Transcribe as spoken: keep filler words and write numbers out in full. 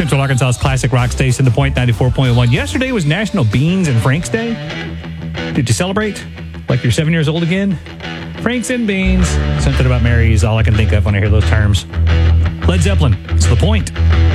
Central Arkansas's classic rock station, The Point ninety-four point one. Yesterday was National Beans and Franks Day. Did you celebrate? Like you're seven years old again? Franks and beans. Something about Mary is all I can think of when I hear those terms. Led Zeppelin, it's The Point.